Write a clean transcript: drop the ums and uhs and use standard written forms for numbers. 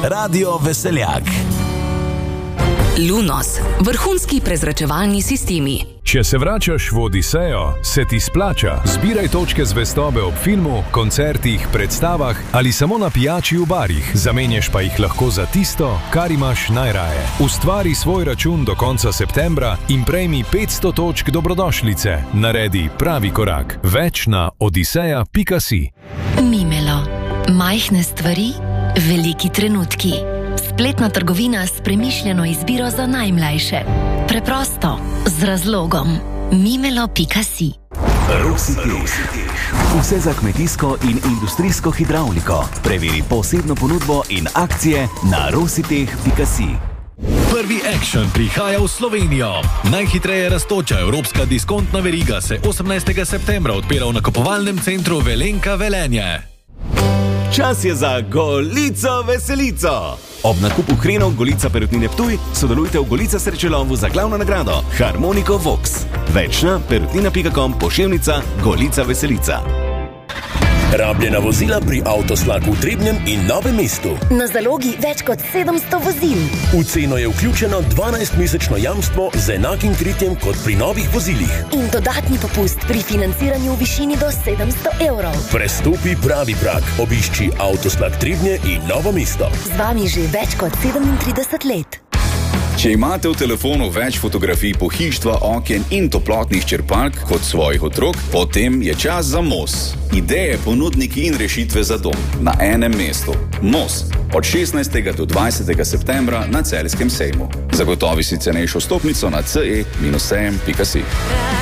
Radio Veseljak. Lunos, vrhunski prezračevalni sistemi. Če se vračaš v Odisejo, se ti splača. Zbiraj točke zvestobe ob filmu, koncertih, predstavah ali samo na pijači v barih. Zamenjaš pa jih lahko za tisto, kar imaš najraje. Ustvari svoj račun do konca septembra in prejmi 500 točk dobrodošlice. Naredi pravi korak. Več na odiseja.si. Mimelo. Majhne stvari, veliki trenutki. Spletna trgovina s premišljeno izbiro za najmlajše. Preprosto, z razlogom. Mimelo.si. Rositeh. Vse za kmetijsko in industrijsko hidravliko. Preveri posebno ponudbo in akcije na rositeh.si. Prvi Action prihaja v Slovenijo. Najhitreje rastoča evropska diskontna veriga se 18. septembra odpira v nakupovalnem centru Velenka Velenje. Čas je za Golico Veselico. Ob nakupu hrenov Golica Perutnine Ptuj sodelujte v Golica srečelovu za glavno nagrado Harmoniko Vox. Več na perutnina.com pošiljka Golica Veselica. Rabljena vozila pri Avtoslaku v Trebnjem in Novem mestu. Na zalogi več kot 700 vozil. V ceno je vključeno 12-mesečno jamstvo z enakim kritjem kot pri novih vozilih. In dodatni popust pri financiranju v višini do 700 evrov. Prestopi pravi prag. Obišči Avtoslak Trebnje in Novo mesto. Z vami že več kot 37 let. Če imate v telefonu več fotografij pohištva, okien in toplotnih črpalk kot svojih otrok, potem je čas za MOS. Ideje, ponudniki in rešitve za dom na enem mestu. MOS. Od 16. do 20. septembra na Celjskem sejmu. Zagotovi si cenejšo vstopnico na ce-sejem.si.